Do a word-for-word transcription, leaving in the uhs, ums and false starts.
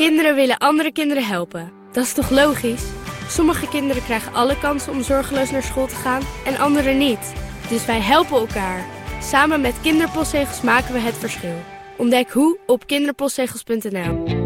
Kinderen willen andere kinderen helpen. Dat is toch logisch? Sommige kinderen krijgen alle kansen om zorgeloos naar school te gaan en anderen niet. Dus wij helpen elkaar. Samen met Kinderpostzegels maken we het verschil. Ontdek hoe op kinderpostzegels punt n l.